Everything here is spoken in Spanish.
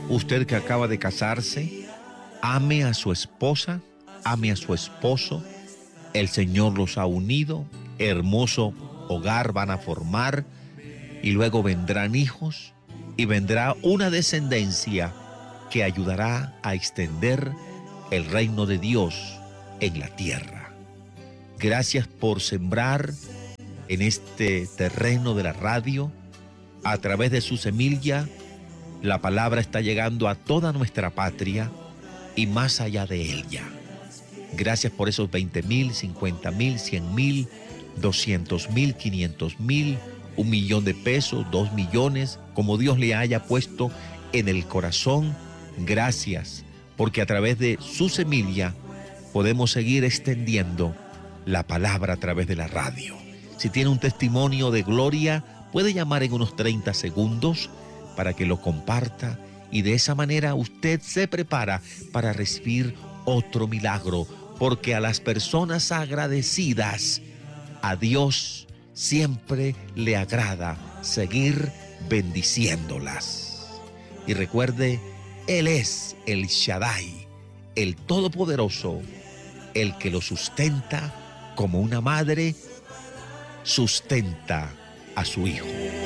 Usted que acaba de casarse, ame a su esposa, ame a su esposo. El Señor los ha unido, hermoso hogar van a formar y luego vendrán hijos y vendrá una descendencia que ayudará a extender el reino de Dios en la tierra. Gracias por sembrar en este terreno de la radio. A través de su semilla, la palabra está llegando a toda nuestra patria y más allá de ella. Gracias por esos 20,000, 50,000, 100,000, 200,000, 500,000, 1,000,000 de pesos, 2 millones, como Dios le haya puesto en el corazón. Gracias, porque a través de su semilla podemos seguir extendiendo la palabra a través de la radio. Si tiene un testimonio de gloria, puede llamar en unos 30 segundos para que lo comparta y de esa manera usted se prepara para recibir otro milagro, porque a las personas agradecidas, a Dios siempre le agrada seguir bendiciéndolas. Y recuerde, Él es el Shaddai, el Todopoderoso, el que lo sustenta como una madre sustenta a su hijo.